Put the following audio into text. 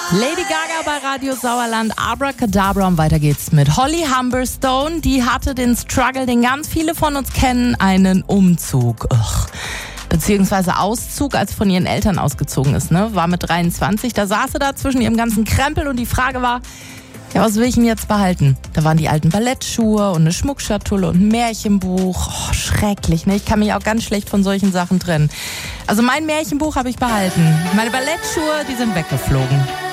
Lady Gaga bei Radio Sauerland, Abracadabra, und weiter geht's mit Holly Humberstone. Die hatte den Struggle, den ganz viele von uns kennen, einen Umzug. Beziehungsweise Auszug, als sie von ihren Eltern ausgezogen ist. War mit 23, da saß sie da zwischen ihrem ganzen Krempel und die Frage war, ja, was will ich denn jetzt behalten? Da waren die alten Ballettschuhe und eine Schmuckschatulle und ein Märchenbuch. Schrecklich, ne? Ich kann mich auch ganz schlecht von solchen Sachen trennen. Also mein Märchenbuch habe ich behalten. Meine Ballettschuhe, die sind weggeflogen.